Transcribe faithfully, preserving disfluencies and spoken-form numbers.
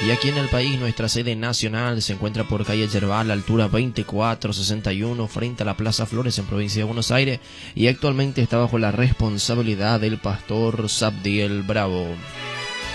Y aquí en el país nuestra sede nacional se encuentra por calle Yerbal, altura veinticuatro sesenta y uno, frente a la Plaza Flores en provincia de Buenos Aires, y actualmente está bajo la responsabilidad del pastor Sabdiel Bravo.